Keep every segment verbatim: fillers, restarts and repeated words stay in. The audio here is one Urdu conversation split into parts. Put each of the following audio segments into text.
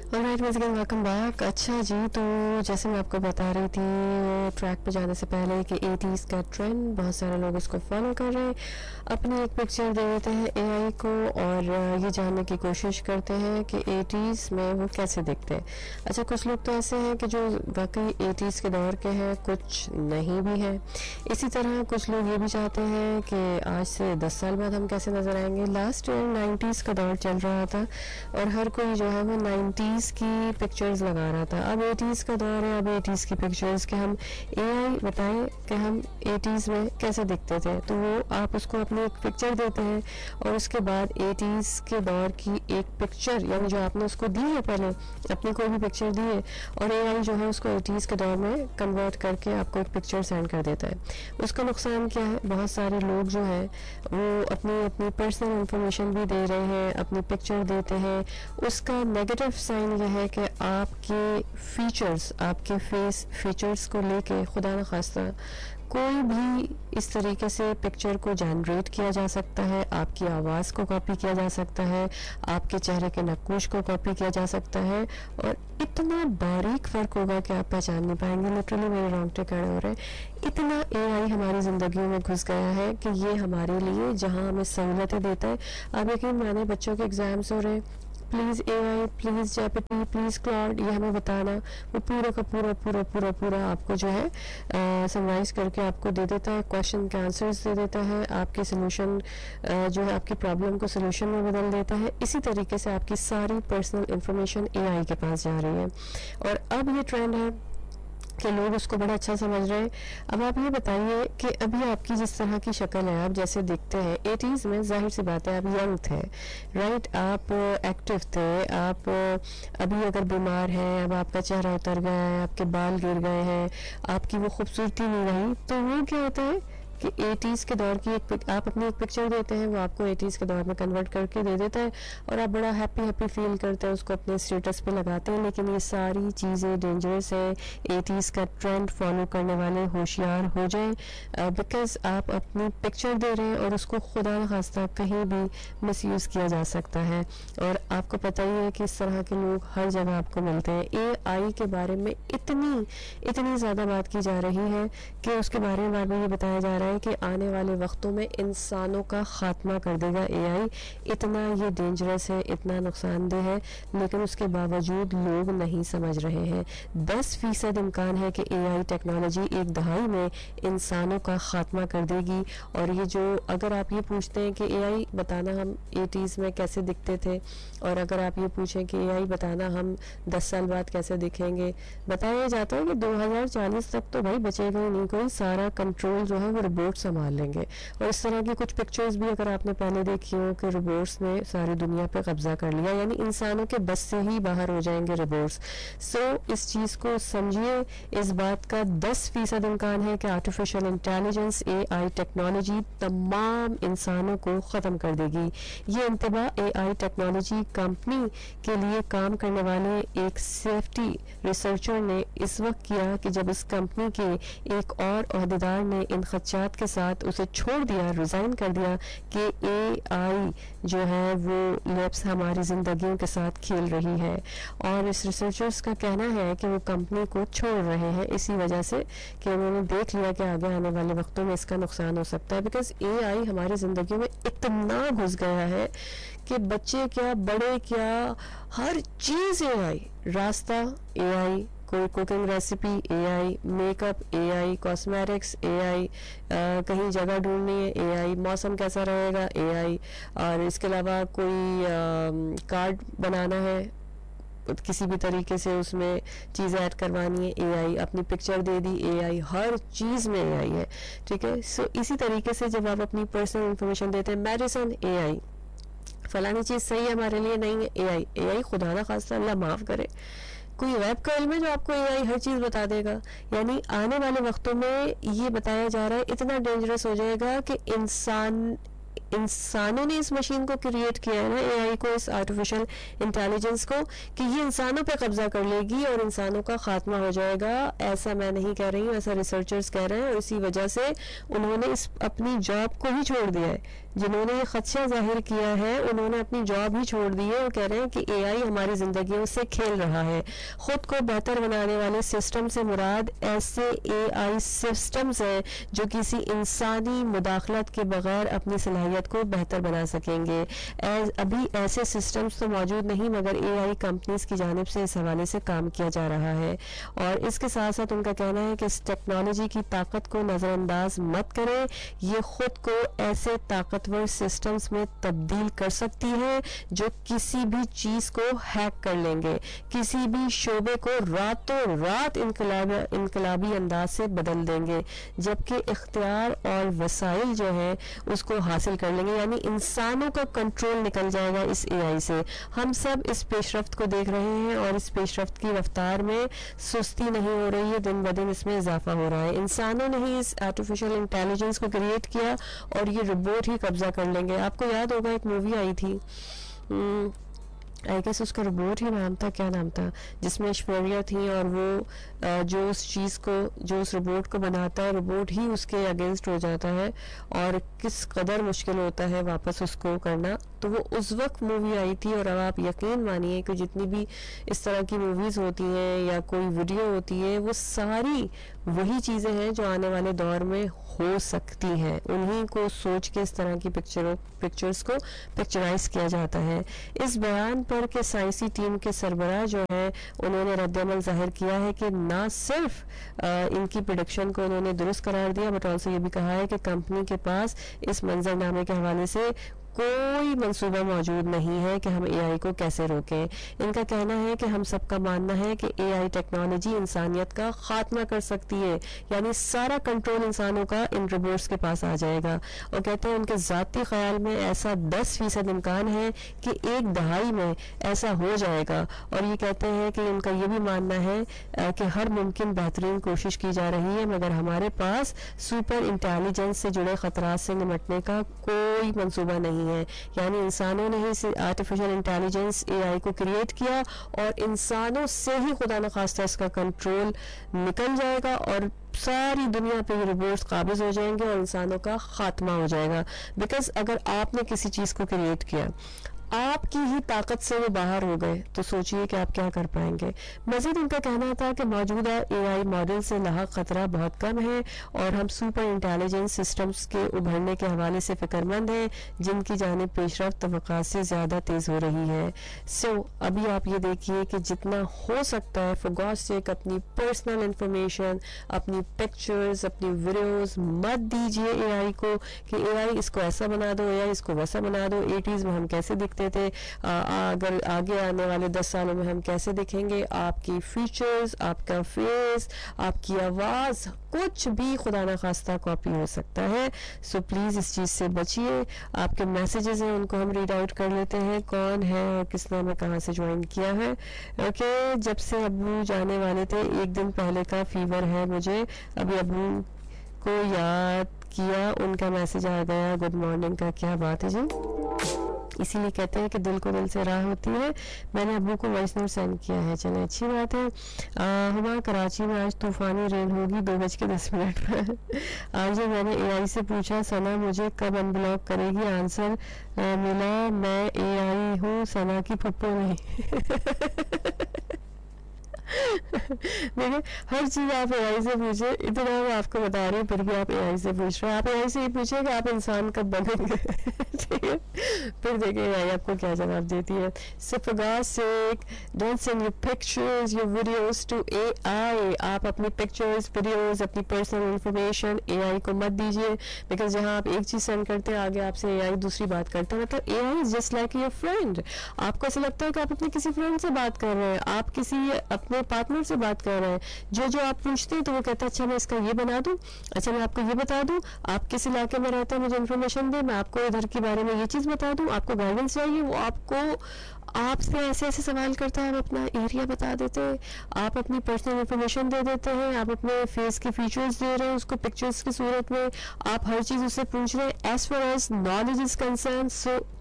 Alright once again welcome back. अच्छा जी, तो जैसे मैं आपको बता रही थी ट्रैक पे जाने से पहले कि एटीज़ का ट्रेंड, बहुत सारे लोग इसको फॉलो कर रहे हैं. अपनी एक पिक्चर दे देते हैं एआई को और ये जानने की कोशिश करते हैं कि एटीज़ में वो कैसे दिखते हैं. अच्छा, कुछ लोग तो ऐसे हैं कि जो वाकई एटीज़ के दौर के हैं, कुछ नहीं भी हैं. इसी तरह कुछ लोग ये भी चाहते हैं कि आज से दस साल बाद हम कैसे नज़र आएंगे. लास्ट ईयर नाइन्टीज़ का दौर चल रहा था और हर कोई जो है वो नाइन्टीज़ की पिक्चर्स लगा रहा था. अब एटीज़ का दौर है, अब एटीज़ की पिक्चर्स के हम एआई बताएं कि हम एटीज़ में कैसे दिखते थे. तो वो आप उसको अपनी एक पिक्चर देते हैं और उसके बाद एटीज़ के दौर की एक पिक्चर, यानी जो आपने उसको दी है, पहले अपनी कोई भी पिक्चर दी है, और एआई जो है उसको एटीज़ के दौर में कन्वर्ट करके आपको एक पिक्चर सेंड कर देता है. उसका नुकसान क्या है? बहुत सारे लोग जो है वो अपनी अपनी पर्सनल इंफॉर्मेशन भी दे रहे हैं, अपनी पिक्चर देते हैं. उसका नेगेटिव साइन यह है कि आपके फीचर्स, आपके फेस फीचर्स को लेके खुदा न खास्ता कोई भी इस तरीके से पिक्चर को जनरेट किया जा सकता है. आपकी आवाज़ को कॉपी किया जा सकता है, आपके चेहरे के नक्कुश को कॉपी किया जा सकता है, और इतना बारीक फ़र्क होगा कि आप पहचान नहीं पाएंगे. लिटरली मेरे रोंगटे खड़े हो रहे हैं. इतना एआई हमारी ज़िंदगियों में घुस गया है कि ये हमारे लिए जहां हमें सहूलतें देता है. आप यकीन माने, बच्चों के एग्ज़ाम्स हो रहे हैं, please AI, please जैपिटी, please cloud, ये हमें बताना, वो पूरा का पूरा पूरा पूरा पूरा आपको जो है समराइज़ करके आपको दे देता है, क्वेश्चन के आंसर्स दे देता है, आपके सोल्यूशन जो है आपकी प्रॉब्लम को सोल्यूशन में बदल देता है. इसी तरीके से आपकी सारी पर्सनल इंफॉर्मेशन एआई के पास जा रही है और अब ये ट्रेंड है कि लोग उसको बड़ा अच्छा समझ रहे हैं. अब आप ये बताइए कि अभी आपकी जिस तरह की शक्ल है, आप जैसे दिखते हैं एटीज़ में, जाहिर सी बात है आप यंग थे, राइट, आप एक्टिव थे. आप अभी अगर बीमार हैं, अब आपका चेहरा उतर गया है, आपके बाल गिर गए हैं, आपकी वो खूबसूरती नहीं रही, तो वो क्या होता है कि एटीज़ के दौर की एक आप अपनी एक पिक्चर देते हैं, वो आपको एटीज़ के दौर में कन्वर्ट करके दे देता है और आप बड़ा हैप्पी हैप्पी फील करते हैं, उसको अपने स्टेटस पे लगाते हैं. लेकिन ये सारी चीज़ें डेंजरस है. एटीज़ का ट्रेंड फॉलो करने वाले होशियार हो जाएं, बिकॉज आप अपनी पिक्चर दे रहे हैं और उसको खुदा न खास्ता कहीं भी मिसयूज़ किया जा सकता है. और आपको पता ही है कि इस तरह के लोग हर जगह आपको मिलते हैं. एआई के बारे में इतनी इतनी ज़्यादा बात की जा रही है कि उसके बारे में बार बार ये बताया जा रहा है कि आने वाले वक्तों में इंसानों का खात्मा कर देगा एआई. इतना ये डेंजरस है, इतना नुकसानदेह है, लेकिन उसके बावजूद लोग नहीं समझ रहे हैं. दस फीसद इम्कान है कि एआई टेक्नोलॉजी एक दहाई में इंसानों का खात्मा कर देगी. और ये जो, अगर आप ये पूछते हैं कि एआई बताना हम एटीज़ में कैसे दिखते थे, और अगर आप ये पूछें कि एआई बताना हम दस साल बाद कैसे दिखेंगे, बताया जाता है कि दो हज़ार चालीस तक तो भाई बचेगा ही नहीं कोई. सारा कंट्रोल जो है वो रोबोट संभाल लेंगे. और इस तरह की कुछ पिक्चर्स भी अगर आपने पहले देखी हो कि रोबोट्स ने सारी दुनिया पे कब्जा कर लिया, यानी इंसानों के बस से ही बाहर हो जाएंगे रोबोट्स. सो so, इस चीज़ को समझिए. इस बात का दस फीसद इम्कान है कि आर्टिफिशियल इंटेलिजेंस, एआई टेक्नोलॉजी तमाम इंसानों को ख़त्म कर देगी. ये इंतबा एआई टेक्नोलॉजी कंपनी के लिए काम करने वाले एक सेफ्टी रिसर्चर ने इस वक्त किया कि जब इस कंपनी के एक और अहदेदार ने इन खदशात के साथ उसे छोड़ दिया, रिज़ाइन कर दिया कि एआई जो है वो लैब्स हमारी ज़िंदगियों के साथ खेल रही है. और इस रिसर्चर्स का कहना है कि वो कंपनी को छोड़ रहे हैं इसी वजह से कि उन्होंने देख लिया कि आगे आने वाले वक्तों में इसका नुकसान हो सकता है. बिकॉज एआई हमारी ज़िंदगियों में इतना घुस गया है कि बच्चे क्या, बड़े क्या, हर चीज़ एआई. रास्ता एआई, कोई cooking recipe AI, makeup AI, cosmetics AI, कहीं जगह ढूंढनी है एआई, मौसम कैसा रहेगा एआई, और इसके अलावा कोई आ, कार्ड बनाना है, किसी भी तरीके से उसमें चीज़ें ऐड करवानी है एआई, अपनी पिक्चर दे दी एआई, हर चीज़ में एआई है. ठीक है. सो so, इसी तरीके से जब आप अपनी पर्सनल इंफॉर्मेशन देते हैं, मेडिसिन एआई, फलानी चीज़ सही है हमारे लिए, नहीं है एआई. एआई खुदा ना खास्ता, अल्लाह माफ़ करे, कोई वेब का इल्म है जो आपको एआई हर चीज़ बता देगा. यानी आने वाले वक्तों में ये बताया जा रहा है इतना डेंजरस हो जाएगा कि इंसान इंसानों ने इस मशीन को क्रिएट किया है ना, एआई को, इस आर्टिफिशियल इंटेलिजेंस को, कि ये इंसानों पे कब्जा कर लेगी और इंसानों का खात्मा हो जाएगा. ऐसा मैं नहीं कह रही हूँ, ऐसा रिसर्चर्स कह रहे हैं, और इसी वजह से उन्होंने इस अपनी जॉब को ही छोड़ दिया है. جنہوں نے یہ خدشہ ظاہر کیا ہے انہوں نے اپنی جاب ہی چھوڑ دی ہے اور کہہ رہے ہیں کہ اے آئی ہماری زندگیوں سے کھیل رہا ہے. خود کو بہتر بنانے والے سسٹم سے مراد ایسے اے آئی سسٹمز ہیں جو کسی انسانی مداخلت کے بغیر اپنی صلاحیت کو بہتر بنا سکیں گے. ابھی ایسے سسٹمز تو موجود نہیں مگر اے آئی کمپنیز کی جانب سے اس حوالے سے کام کیا جا رہا ہے. اور اس کے ساتھ ساتھ ان کا کہنا ہے کہ اس ٹیکنالوجی کی طاقت کو نظر انداز مت کریں. یہ خود کو ایسے طاقتور سسٹمز میں تبدیل کر سکتی ہے جو کسی بھی چیز کو ہیک کر لیں گے, کسی بھی شعبے کو راتوں رات انقلاب انقلابی انداز سے بدل دیں گے, جبکہ اختیار اور وسائل جو ہے اس کو حاصل کر لیں گے. یعنی انسانوں کا کنٹرول نکل جائے گا اس اے آئی سے. ہم سب اس پیش رفت کو دیکھ رہے ہیں اور اس پیش رفت کی رفتار میں سستی نہیں ہو رہی ہے, دن بدن اس میں اضافہ ہو رہا ہے. انسانوں نے ہی اس آرٹیفیشل انٹیلیجنس کو کریٹ کیا اور یہ روبوٹ ہی قبضہ کر لیں گے. آپ کو یاد ہوگا ایک مووی آئی تھی, آئی گیس اس کا روبوٹ ہی نام تھا, کیا نام تھا, جس میں ایشوریا تھیں اور وہ جو اس چیز کو جو اس روبوٹ کو بناتا ہے روبوٹ ہی اس کے اگینسٹ ہو جاتا ہے اور کس قدر مشکل ہوتا ہے واپس اس کو کرنا. تو وہ اس وقت مووی آئی تھی اور اب آپ یقین مانیے کہ جتنی بھی اس طرح کی موویز ہوتی ہیں یا کوئی ویڈیو ہوتی ہے وہ ساری وہی چیزیں ہیں جو آنے والے دور میں ہو سکتی ہیں. انہیں کو سوچ کے اس طرح کی پکچروں پکچرز کو پکچرائز کیا جاتا ہے. اس بیان پر کہ سائنسی ٹیم کے سربراہ جو ہے انہوں نے رد عمل ظاہر کیا ہے کہ نہ صرف ان کی پریڈکشن کو انہوں نے درست قرار دیا بٹ آلسو یہ بھی کہا ہے کہ کمپنی کے پاس اس منظر نامے کے حوالے سے کوئی منصوبہ موجود نہیں ہے کہ ہم اے آئی کو کیسے روکیں. ان کا کہنا ہے کہ ہم سب کا ماننا ہے کہ اے آئی ٹیکنالوجی انسانیت کا خاتمہ کر سکتی ہے, یعنی سارا کنٹرول انسانوں کا ان روبوٹس کے پاس آ جائے گا. اور کہتے ہیں ان کے ذاتی خیال میں ایسا دس فیصد امکان ہے کہ ایک دہائی میں ایسا ہو جائے گا. اور یہ کہتے ہیں کہ ان کا یہ بھی ماننا ہے کہ ہر ممکن بہترین کوشش کی جا رہی ہے مگر ہمارے پاس سپر انٹیلیجنس سے جڑے خطرات سے نمٹنے کا کوئی منصوبہ نہیں ہے. یعنی انسانوں نے ہی آرٹیفیشل انٹیلیجنس اے آئی کو کریٹ کیا اور انسانوں سے ہی خدا نخواستہ اس کا کنٹرول نکل جائے گا اور ساری دنیا پہ یہ روبوٹس قابض ہو جائیں گے اور انسانوں کا خاتمہ ہو جائے گا. بیکاز اگر آپ نے کسی چیز کو کریٹ کیا آپ کی ہی طاقت سے وہ باہر ہو گئے تو سوچئے کہ آپ کیا کر پائیں گے. مزید ان کا کہنا تھا کہ موجودہ اے آئی ماڈل سے لاحق خطرہ بہت کم ہے اور ہم سپر انٹیلیجنس سسٹمز کے ابھرنے کے حوالے سے فکر مند ہیں جن کی جانب پیش رفت توقعات سے زیادہ تیز ہو رہی ہے. سو so, ابھی آپ یہ دیکھیے کہ جتنا ہو سکتا ہے فار گاڈ سیک اپنی پرسنل انفارمیشن, اپنی پکچرز, اپنی ویڈیوز مت دیجیے اے آئی کو کہ اے آئی اس کو ایسا بنا دو, اے آئی اس کو ویسا بنا دو. ایٹیز میں ہم کیسے دکھتے تھے, اگر آگے آنے والے دس سالوں میں ہم کیسے دکھیں گے, آپ کی فیچرز, آپ کا فیس, آپ کی آواز, کچھ بھی خدا نخواستہ کاپی ہو سکتا ہے. سو پلیز اس چیز سے بچیے. آپ کے میسیجز ہیں ان کو ہم ریڈ آؤٹ کر لیتے ہیں, کون ہے اور کس نے ہمیں کہاں سے جوائن کیا ہے. اوکے, جب سے ابو جانے والے تھے ایک دن پہلے کا فیور ہے مجھے, ابھی ابو کو یاد کیا ان کا میسیج آ گیا, گڈ مارننگ کا. کیا بات ہے جی, اسی لیے کہتے ہیں کہ دل کو دل سے راہ ہوتی ہے. میں نے ابو کو وائس نوٹ سینڈ کیا ہے, چلیں اچھی بات ہے. ہمارا کراچی میں آج طوفانی رین ہوگی دو بج کے دس منٹ پر. آج میں نے اے آئی سے پوچھا ثنا مجھے کب ان بلاک کرے گی, آنسر ملا میں اے آئی ہوں, ثنا کی پھپھو نہیں. دیکھیں ہر چیز آپ اے آئی سے پوچھیں, اتنا میں آپ کو بتا رہی ہوں پھر بھی آپ اے آئی سے پوچھ رہے ہیں. آپ اے آئی سے یہ پوچھیں کہ آپ انسان کب بنیں گے, ٹھیک ہے, پھر دیکھیں اے آئی آپ کو کیا جواب دیتی ہے. So for God's sake, don't send your pictures, your videos to اے آئی. آپ اپنی پکچرز, ویڈیوز, اپنی پرسنل انفارمیشن اے آئی کو مت دیجیے, بیکاز جہاں آپ ایک چیز سینڈ کرتے ہیں آگے آپ سے اے آئی دوسری بات کرتا ہے. مطلب اے آئی is just like your friend. آپ کو ایسا لگتا ہے کہ آپ اپنے کسی فرینڈ سے بات کر رہے ہیں, آپ کسی اپنے پارٹنر سے بات کر رہے ہیں. جو جو آپ پوچھتے ہیں تو وہ کہتا ہے اچھا میں اس کا یہ بنا دوں, اچھا میں آپ کو یہ بتا دوں, آپ کس علاقے میں رہتے ہیں مجھے انفارمیشن دیں, میں آپ کو ادھر کے بارے میں یہ چیز بتا دوں, آپ کو گائیڈنس چاہیے, وہ آپ کو آپ سے ایسے ایسے سوال کرتا ہے, آپ اپنا ایریا بتا دیتے ہیں, آپ اپنی پرسنل انفارمیشن دے دیتے ہیں, آپ اپنے فیس کے فیچرز دے رہے ہیں اس کو پکچرز کی صورت میں, آپ ہر چیز اس سے پوچھ رہے ہیں. As far as knowledge is concern, سو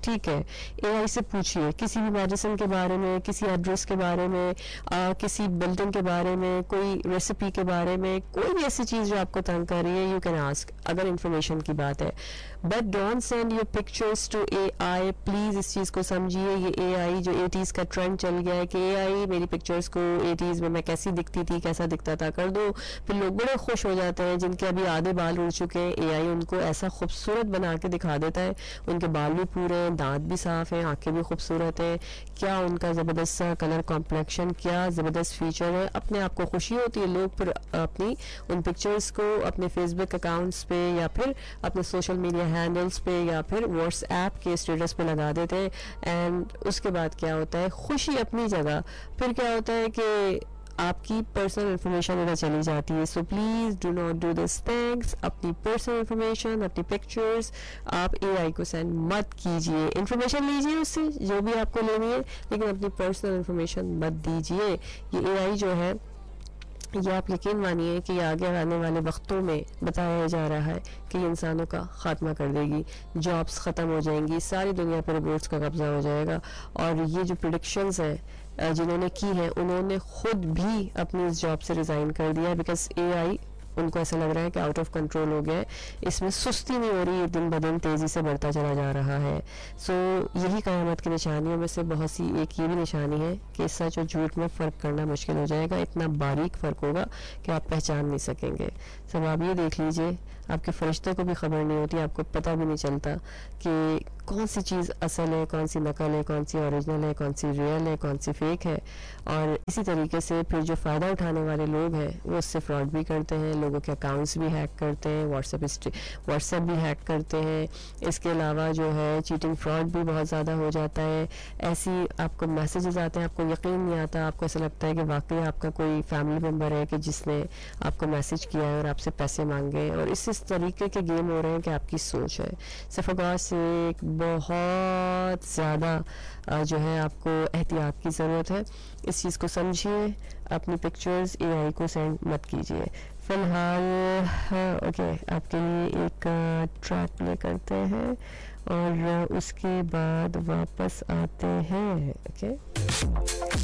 ٹھیک ہے. اے آئی سے پوچھیے کسی بھی میڈیسن کے بارے میں, کسی ایڈریس کے بارے میں, آ, کسی بلڈنگ کے بارے میں, کوئی ریسیپی کے بارے میں, کوئی بھی ایسی چیز جو آپ کو تنگ کر رہی ہے, یو کین آسک اگر انفارمیشن کی بات ہے. But don't send your pictures to a I. Please اس چیز کو سمجھیے, یہ اے آئی جو ایٹیز کا ٹرینڈ چل گیا ہے کہ اے آئی میری پکچرس کو ایٹیز میں میں کیسی دکھتی تھی, کیسا دکھتا تھا کر دو. پھر لوگ بڑے خوش ہو جاتے ہیں جن کے ابھی آدھے بال اڑ چکے ہیں, اے آئی ان کو ایسا خوبصورت بنا کے دکھا دیتا ہے, ان کے بال بھی پورے ہیں, دانت بھی صاف ہیں, آنکھیں بھی خوبصورت ہیں, کیا ان کا زبردست سا کلر کمپلیکشن, کیا زبردست فیچر ہے. اپنے آپ کو خوشی ہوتی ہے, لوگ پھر اپنی ان پکچرس کو اپنے فیس بک اکاؤنٹس پہ یا پھر اپنے سوشل میڈیا ہینڈلس پہ یا پھر واٹس ایپ کے اسٹیٹس پہ لگا دیتے ہیں. اینڈ اس کے بعد کیا ہوتا ہے, خوشی اپنی جگہ, پھر کیا ہوتا ہے کہ آپ کی پرسنل انفارمیشن ادھر چلی جاتی ہے. So please do not do this things. اپنی پرسنل انفارمیشن, اپنی پکچرز آپ اے آئی کو سینڈ مت کیجیے. انفارمیشن لیجیے اس سے جو بھی آپ کو لینی ہے, لیکن اپنی پرسنل انفارمیشن مت دیجیے. یہ اے آئی جو ہے یہ آپ یقین مانیے کہ آگے آنے والے وقتوں میں بتایا جا رہا ہے کہ یہ انسانوں کا خاتمہ کر دے گی, جابس ختم ہو جائیں گی, ساری دنیا پر روبوٹس کا قبضہ ہو جائے گا. اور یہ جو پریڈکشنز ہیں جنہوں نے کی ہیں انہوں نے خود بھی اپنی اس جاب سے ریزائن کر دیا ہے, بیکاز اے آئی ان کو ایسا لگ رہا ہے کہ آؤٹ آف کنٹرول ہو گیا ہے, اس میں سستی نہیں ہو رہی, یہ دن بدن تیزی سے بڑھتا چلا جا رہا ہے. سو یہی قیامت کی نشانیوں میں سے بہت سی ایک یہ بھی نشانی ہے کہ سچ اور جھوٹ میں فرق کرنا مشکل ہو جائے گا. اتنا باریک فرق ہوگا کہ آپ پہچان نہیں سکیں گے. سب آپ یہ دیکھ لیجئے, آپ کے فرشتے کو بھی خبر نہیں ہوتی, آپ کو پتہ بھی نہیں چلتا کہ کون سی چیز اصل ہے, کون سی نقل ہے, کون سی اوریجنل ہے, کون سی ریئل ہے, کون سی فیک ہے. اور اسی طریقے سے پھر جو فائدہ اٹھانے والے لوگ ہیں وہ اس سے فراڈ بھی کرتے ہیں, لوگوں کے اکاؤنٹس بھی ہیک کرتے ہیں, واٹس ایپ واٹس ایپ بھی ہیک کرتے ہیں. اس کے علاوہ جو ہے چیٹنگ فراڈ بھی بہت زیادہ ہو جاتا ہے. ایسی آپ کو میسیجز آتے ہیں, آپ کو یقین نہیں آتا, آپ کو ایسا لگتا ہے کہ واقعی آپ کا کوئی فیملی ممبر ہے کہ جس نے آپ کو میسیج کیا ہے اور آپ سے پیسے مانگے, اور اس اس طریقے کے گیم ہو رہے ہیں کہ آپ کی سوچ ہے. صفحہ سے ایک بہت زیادہ جو ہے آپ کو احتیاط کی ضرورت ہے. اس چیز کو سمجھیے, اپنی پکچرز اے آئی کو سینڈ مت کیجیے. فی الحال اوکے آپ کے لیے ایک ٹریک پلے کرتے ہیں اور اس کے بعد واپس آتے ہیں. اوکے